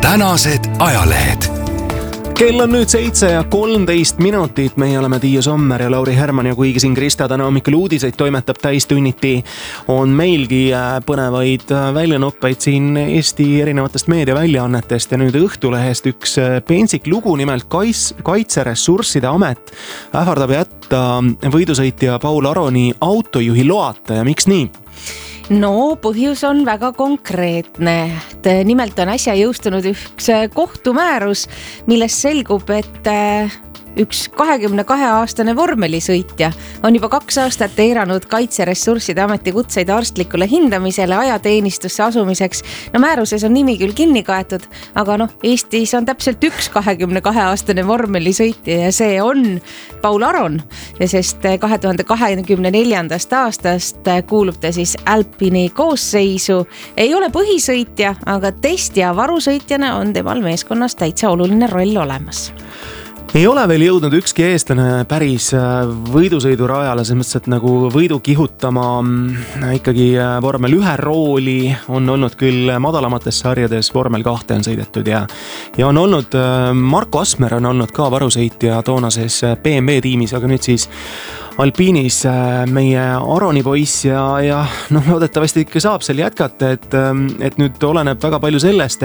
tänased ajalehed. Kell on nüüd 7:13. Meie oleme Tiia Sommer ja Lauri Herman ja kuigi siin Krista täna hommikul uudiseid toimetab täistunniti, on meilgi põnevaid väljanoppeid siin Eesti erinevatest meediaväljaannetest ja nüüd Õhtulehest üks pentsik lugu, nimelt Kaitseressursside Amet ähvardab jätta võidusõitja Paul Aroni autojuhi loata ja miks nii? No põhjus on väga konkreetne. Nimelt on äsja jõustunud üks kohtumäärus, milles selgub, et üks 22-aastane vormelisõitja on juba 2 aastat eiranud Kaitseressursside Ameti kutseid arstlikule hindamisele ajateenistusse asumiseks. No määruses on nimi küll kinni kaetud, aga Eestis on täpselt üks 22-aastane vormelisõitja ja see on Paul Aron, sest 2024. aastast kuulub ta siis Alpini koosseisu. Ei ole põhisõitja, aga test- ja varusõitjana on temal meeskonnas täitsa oluline roll olemas. Ei ole veel jõudnud ükski eestlane päris võidusõidurajale, selles mõttes, et nagu võidu kihutama ikkagi vormel 1 rooli on olnud küll madalamates sarjades, vormel 2 on sõidetud ja on olnud, Marko Asmer on olnud ka varusõitja toonases BMW tiimis, aga nüüd siis Alpinis meie Aroni poiss ja loodetavasti ikka saab seal jätkata, et nüüd oleneb väga palju sellest,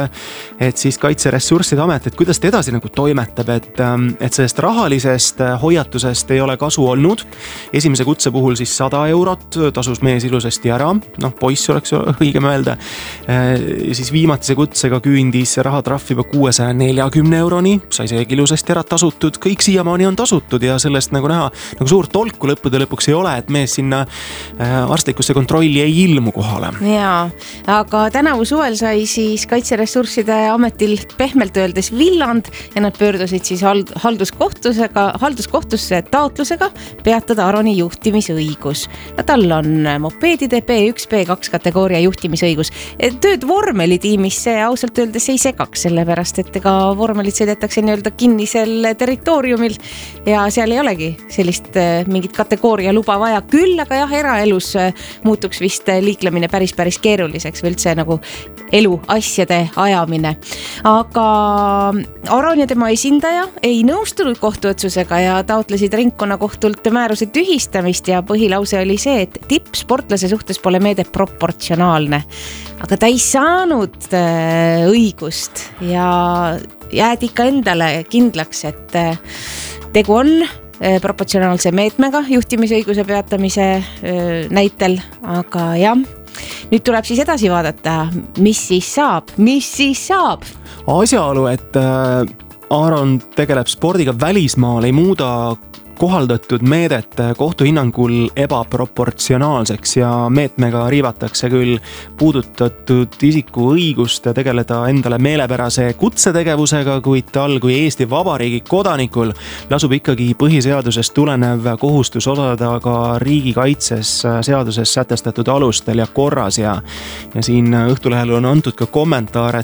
et siis Kaitseressursside Amet, et kuidas ta edasi nagu toimetab, et sellest rahalisest hoiatusest ei ole kasu olnud. Esimese kutse puhul siis 100 eurot tasus mees ilusasti ära, poiss oleks õigem öelda. Siis viimatise kutsega küündis rahatrahv juba 640 euroni, sai seegi ilusasti ära tasutud, kõik siiamaani on tasutud ja sellest nagu näha, nagu suur tolku lõppude lõpuks ei ole, et mees sinna arstlikusse kontrolli ei ilmu kohale. Jaa, aga tänavu suvel sai siis Kaitseressursside Ametil pehmelt öeldes villand ja nad pöördusid siis halduskohtusse taotlusega peatada Aroni juhtimisõigus. Tal on mopeedide B1, B2 kategooria juhtimisõigus. Tööd vormelitiimis see ausalt öeldes ei segaks, sellepärast et ega vormelit sõidetakse nii-öelda kinnisel territooriumil ja seal ei olegi sellist mingit kategooria luba vaja, küll aga jah, eraelus muutuks vist liiklemine päris keeruliseks või üldse nagu elu asjade ajamine. Aga Aron ja tema esindaja ei nõustunud kohtuotsusega ja taotlesid ringkonnakohtult määruse tühistamist ja põhilause oli see, et tippsportlase suhtes pole meede proportsionaalne. Aga ta ei saanud õigust ja jääd ikka endale kindlaks, et tegu on proportsionaalse meetmega juhtimisõiguse peatamise näitel, aga jah, nüüd tuleb siis edasi vaadata, mis siis saab? Asjaolu, et Aron tegeleb spordiga välismaal, ei muuda kohaldatud meedet kohtuhinnangul ebaproportsionaalseks ja meetmega riivatakse küll puudutatud isiku õigust tegeleda endale meelepärase kutsetegevusega, kuid tal kui Eesti Vabariigi kodanikul lasub ikkagi põhiseadusest tulenev kohustus osaleda ka riigikaitses seaduses sätestatud alustel ja korras ja siin Õhtulehel on antud ka kommentaar,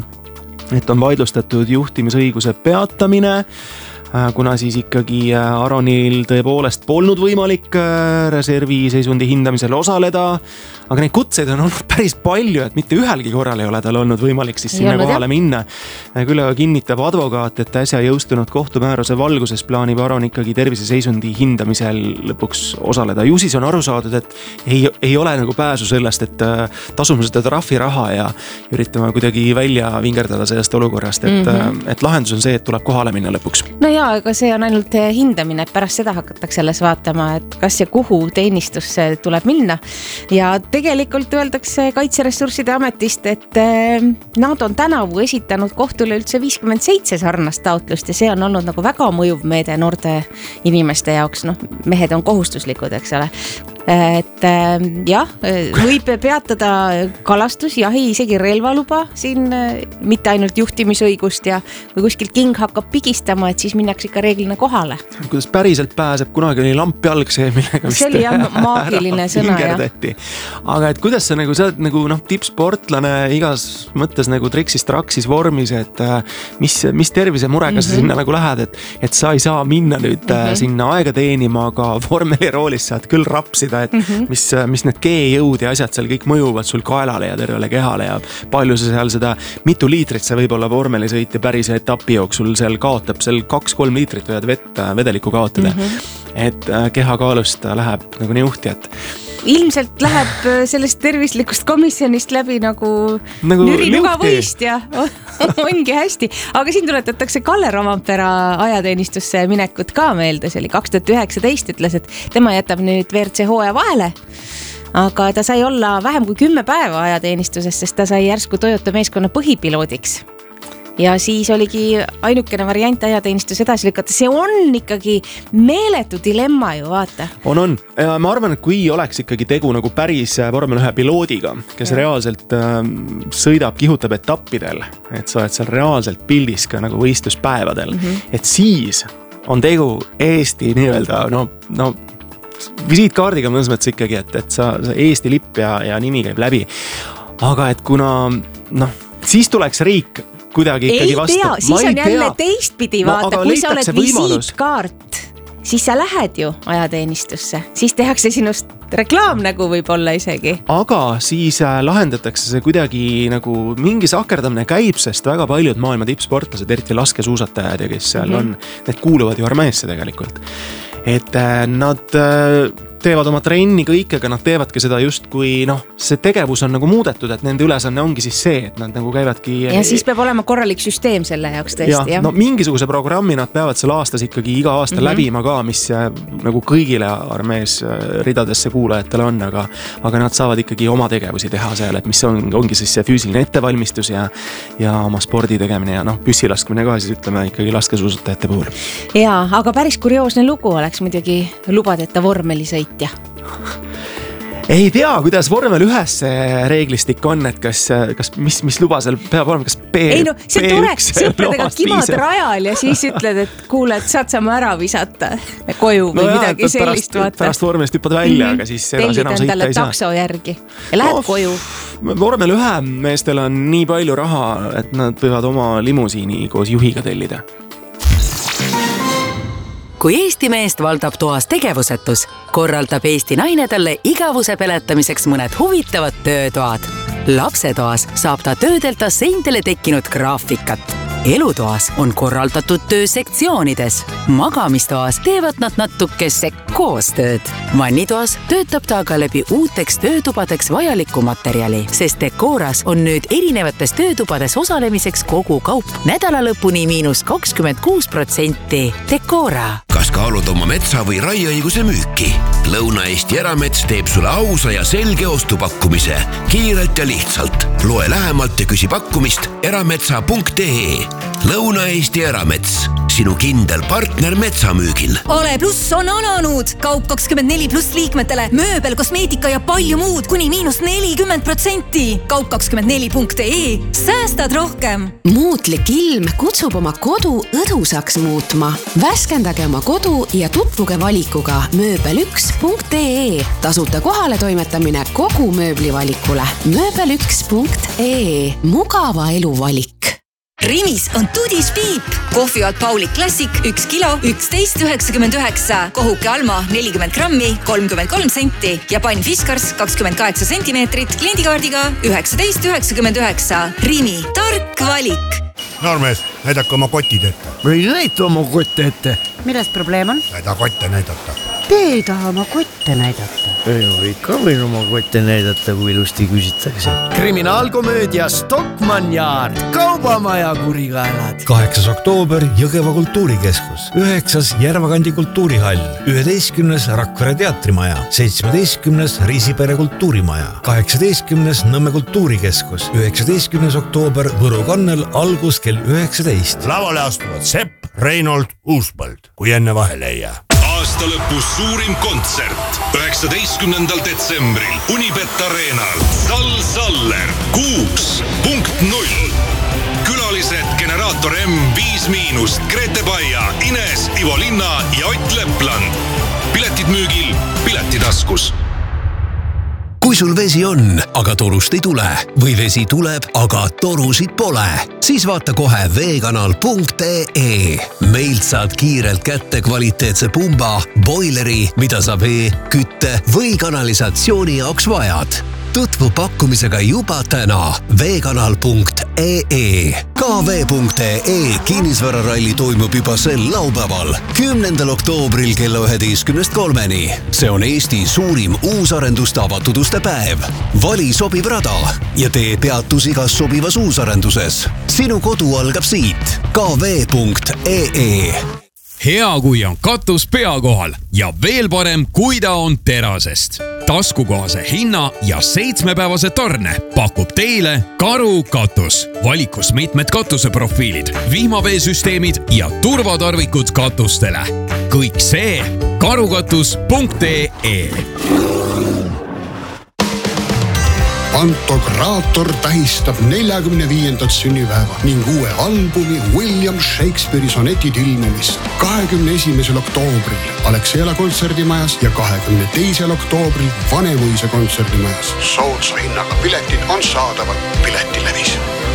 et on vaidlustatud juhtimisõiguse peatamine, kuna siis ikkagi Aronil tõepoolest polnud võimalik reserviseisundi hindamisel osaleda, aga neid kutseid on olnud päris palju, et mitte ühelgi korral ei ole tal olnud võimalik siis sinna kohale minna. Küll aga kinnitab advokaat, et äsja jõustunud kohtumääruse valguses plaanib Aron ikkagi terviseseisundi hindamisel lõpuks osaleda. Ju siis on aru saadud, et ei ole nagu pääsu sellest, et tasume seda trahviraha ja üritame kuidagi välja vingerdada sellest olukorrast, et lahendus on see, et tuleb kohale minna lõpuks. No jaa, aga see on ainult hindamine, et pärast seda hakatakse alles vaatama, et kas ja kuhu teenistusse tuleb minna. Ja tegelikult öeldakse Kaitseressursside Ametist, et nad on tänavu esitanud kohtule üldse 57 sarnast taotlust ja see on olnud nagu väga mõjuv meede noorte inimeste jaoks. Mehed on kohustuslikud, eks ole. Et jah, võib peatada kalastus, jahi, isegi relvaluba siin, mitte ainult juhtimisõigust ja kui kuskilt king hakkab pigistama, et siis minnakse ikka reeglina kohale. Kuidas päriselt pääseb, kunagi oli lamp see, millega vist see oli jah maagiline sõna. Aga et kuidas sa sa oled nagu tippsportlane igas mõttes nagu treksis-traksis vormis, et mis tervisemurega sa sinna nagu lähed, et sa ei saa minna nüüd sinna aega teenima, aga vormeliroolis saad küll rapsida vaata, et mis need G-jõud ja asjad seal kõik mõjuvad sul kaelale ja tervele kehale ja palju sa seal seda, mitu liitrit sa võib-olla vormelisõitja päris etapi jooksul seal kaotab, seal 2-3 liitrit võivad vedelikku kaotada. Et kehakaalust läheb nagu niuhti, et ilmselt läheb sellest tervislikust komisjonist läbi nagu nürinugavõist ja ongi hästi. Aga siin tuletatakse Kalle Rovampera ajateenistusse minekut ka meelde, see oli 2019, ütles, et tema jätab nüüd WRC hooaja vahele. Aga ta sai olla vähem kui 10 päeva ajateenistuses, sest ta sai järsku Toyota meeskonna põhipiloodiks. Ja siis oligi ainukene variant ajateenistus edasi lükata. See on ikkagi meeletu dilemma ju, vaata. On. Ja ma arvan, et kui oleks ikkagi tegu nagu päris vormel 1 piloodiga, kes reaalselt sõidab, kihutab etappidel, et sa oled seal reaalselt pildis ka nagu võistluspäevadel, et siis on tegu Eesti nii-öelda, no visiitkaardiga mõnes mõttes ikkagi, et sa Eesti lipp ja nimi käib läbi. Aga et kuna, siis tuleks riik kuidagi ikkagi vastu. Ei tea, siis on jälle teistpidi vaata, kui sa oled visiitkaart, siis sa lähed ju ajateenistusse, siis tehakse sinust reklaam nagu võib-olla isegi. Aga siis lahendatakse see kuidagi nagu mingi sakerdamine käib, sest väga paljud maailma tippsportlased, eriti laskesuusatajad ja kes seal on, need kuuluvad ju armeesse tegelikult. Et nad teevad oma trenni kõik, aga nad teevadki seda just kui see tegevus on nagu muudetud, et nende ülesanne ongi siis see, et nad nagu käivadki. Ja siis peab olema korralik süsteem selle jaoks tõesti. Ja, mingisuguse programmi nad peavad seal aastas ikkagi iga aasta läbima ka, mis nagu kõigile armees ridadesse kuulajatele on, aga nad saavad ikkagi oma tegevusi teha seal, et mis ongi siis see füüsiline ettevalmistus ja oma spordi tegemine ja püssilaskmine ka siis ütleme ikkagi laskesuusatajate puhul. Ja, aga päris kurioosne lugu oleks muidugi lubadeta vormelisõitja. Ei tea, kuidas vormel 1 reeglistik on, et mis luba seal peab olema, kas Ei see tore, sõpradega kimad rajal ja siis ütled, et kuule, et saad sama ära visata koju või midagi sellist. Pärast vormelist hüppad välja, aga siis enam sõita ei saa. Takso järgi ja lähed koju. Vormel 1 meestel on nii palju raha, et nad võivad oma limusiini koos juhiga tellida. Kui Eesti meest valdab toas tegevusetus, korraldab Eesti naine talle igavuse peletamiseks mõned huvitavad töötoad. Lapsetoas saab ta töödelda seintele tekkinud graafikat. Elutoas on korraldatud töösektsioonides. Magamistoas teevad nad natukese koostööd. Vannitoas töötab ta aga läbi uuteks töötubadeks vajalikku materjali, sest Decoras on nüüd erinevates töötubades osalemiseks kogu kaup nädalalõpuni -26%. Decora. Kas kaalud oma metsa või raieõiguse müüki? Lõuna-Eesti Eramets teeb sulle ausa ja selge ostupakkumise. Kiirelt ja lihtsalt. Loe lähemalt ja küsi pakkumist erametsa.ee. Lõuna-Eesti Eramets. Sinu kindel partner metsamüügil. Ale Plus on alanud. Kaup 24 plus liikmetele. Mööbel, kosmeetika ja palju muud kuni -40%. Kaup24.ee. Säästad rohkem. Muutlik ilm kutsub oma kodu õdusaks muutma. Värskendage oma kodu ja tutvuge valikuga mööbel1.ee. Tasuta kohale toimetamine kogu mööblivalikule. mööbel1.ee. Mugava elu valik. Rimis on Tudis Piip. Kohvialt Paulik Klassik 1 kilo 11,99. Kohuke Alma 40 grammi 33 senti ja pann Fiskars 28 sentimeetrit kliendikaardiga 19,99. Rimi, tark valik. Noormees, näidake oma kotid ette. Või näita oma kotte ette. Milles probleem on? Näida kotte näidata. Te ei taha oma kotte näidata. Ei, ikka võin oma kotte näidata, kui ilusti küsitakse. Kriminaalkomöödia Stockmann Yard. Kaubamaja kurikaelad. 8. oktoober Jõgeva kultuurikeskus, 9. Järvakandi kultuurihall, 11. Rakvere teatrimaja, 17. Riisipere kultuurimaja, 18. Nõmme kultuurikeskus, 19. oktoober Võru kannel, algus kell 19. Lavale astuvad Sepp, Reinhold, Uuspõld, kui enne vahele ei jää. Aasta lõpus suurim kontsert 19. detsembril Unibet Arenal. Saller 6.0. Külalised Generaator M, 5-, Grete Baia, Ines, Ivo Linna ja Ott Lepland. Piletid müügil Piletitaskus. Kui sul vesi on, aga torust ei tule või vesi tuleb, aga torusid pole, siis vaata kohe veekanal.ee. Meilt saad kiirelt kätte kvaliteetse pumba, boileri, mida sa vee, kütte või kanalisatsiooni jaoks vajad. Tutvu pakkumisega juba täna veekanal.ee. KV.ee kinnisvararalli toimub juba sel laupäeval, 10. oktoobril kella 11:03. See on Eesti suurim uusarenduste avatud uste päev. Vali sobiv rada ja tee peatus igas sobivas uusarenduses. Sinu kodu algab siit. KV.ee. Hea, kui on katus pea kohal ja veel parem, kui ta on terasest. Taskukohase hinna ja 7-päevase tarne pakub teile Karu katus. Valikus mitmed katuseprofiilid, vihmaveesüsteemid ja turvatarvikud katustele. Kõik see karukatus.ee. Pantokraator tähistab 45. sünnipäeva ning uue albumi William Shakespeare'i sonetid ilmumist 21. oktoobril Alexela kontserdimajas ja 22. oktoobril Vanemuise kontserdimajas. Soodsa hinnaga piletid on saadavad Piletilevis.